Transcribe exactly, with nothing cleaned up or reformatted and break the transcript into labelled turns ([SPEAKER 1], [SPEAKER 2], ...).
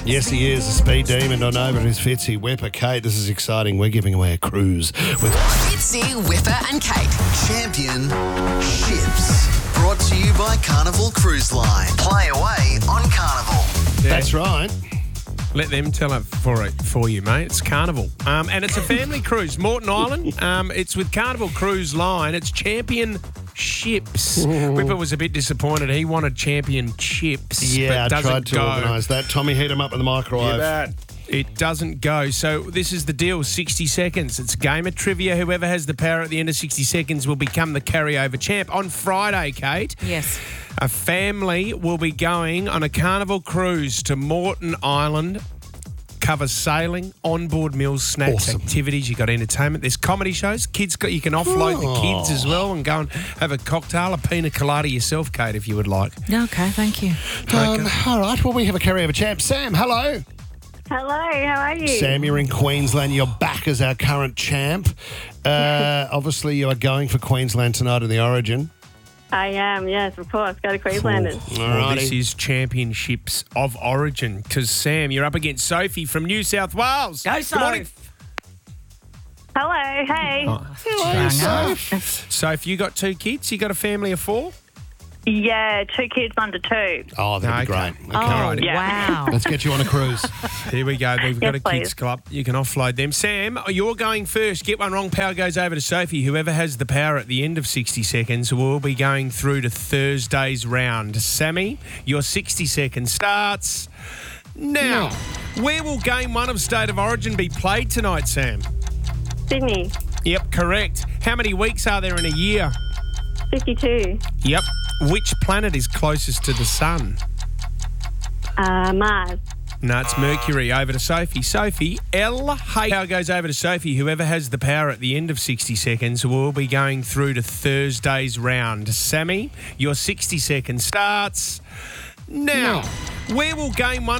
[SPEAKER 1] Yes, he is. A speed demon on over his Fitzy, Whipper, Kate. This is exciting. We're giving away a cruise with
[SPEAKER 2] Fitzy, Whipper and Kate.
[SPEAKER 3] Champion Ships. Brought to you by Carnival Cruise Line. Play away on Carnival.
[SPEAKER 1] That's right.
[SPEAKER 4] Let them tell it for it for you, mate. It's Carnival. Um, and it's a family cruise. Morton Island. Um, it's with Carnival Cruise Line. It's champion ships. Whipper was a bit disappointed. He wanted champion chips.
[SPEAKER 1] Yeah,
[SPEAKER 4] but
[SPEAKER 1] I
[SPEAKER 4] doesn't
[SPEAKER 1] tried to
[SPEAKER 4] go.
[SPEAKER 1] organise that. Tommy, heat him up in the microwave.
[SPEAKER 4] It doesn't go. So this is the deal, sixty seconds. It's a game of trivia. Whoever has the power at the end of sixty seconds will become the carryover champ. On Friday, Kate,
[SPEAKER 5] Yes.
[SPEAKER 4] a family will be going on a Carnival cruise to Morton Island. Covers sailing, onboard meals, snacks,
[SPEAKER 1] Awesome.
[SPEAKER 4] activities. You got entertainment. There's comedy shows. Kids got you can offload the kids as well and go and have a cocktail, a pina colada yourself, Kate, if you would like.
[SPEAKER 5] Okay, thank you.
[SPEAKER 1] Um, all right, well, we have a carryover champ. Sam, hello.
[SPEAKER 6] Hello, how are you?
[SPEAKER 1] Sam, you're in Queensland. You're back as our current champ. Uh, obviously, you are going for Queensland tonight in the Origin.
[SPEAKER 6] I am, yes, of course. Go to Queenslanders.
[SPEAKER 1] All
[SPEAKER 4] Well, this
[SPEAKER 1] righty.
[SPEAKER 4] is Championships of Origin because, Sam, you're up against Sophie from New South Wales.
[SPEAKER 5] Go,
[SPEAKER 4] Good morning.
[SPEAKER 5] Soph.
[SPEAKER 6] Hello, hey.
[SPEAKER 5] Hello,
[SPEAKER 4] Soph, you got two kids? You got a family of four?
[SPEAKER 6] Yeah, two kids under two.
[SPEAKER 1] Oh, that'd be
[SPEAKER 4] Okay.
[SPEAKER 1] great.
[SPEAKER 5] Oh,
[SPEAKER 1] Okay.
[SPEAKER 6] Yeah.
[SPEAKER 5] wow.
[SPEAKER 1] Let's get you on a cruise.
[SPEAKER 4] Here we go. We've got
[SPEAKER 6] Yes,
[SPEAKER 4] a kids
[SPEAKER 6] please.
[SPEAKER 4] club. You can offload them. Sam, you're going first. Get one wrong, power goes over to Sophie. Whoever has the power at the end of sixty seconds will be going through to Thursday's round. Sammy, your sixty seconds starts now. Where will game one of State of Origin be played tonight, Sam?
[SPEAKER 6] Sydney,
[SPEAKER 4] Yep, correct. How many weeks are there in a year?
[SPEAKER 6] fifty-two.
[SPEAKER 4] Yep. Which planet is closest to the sun?
[SPEAKER 6] Uh, Mars.
[SPEAKER 4] No, it's Mercury. Over to Sophie. Sophie, L H. Power goes over to Sophie. Whoever has the power at the end of sixty seconds will be going through to Thursday's round. Sammy, your sixty seconds starts now. Where will game one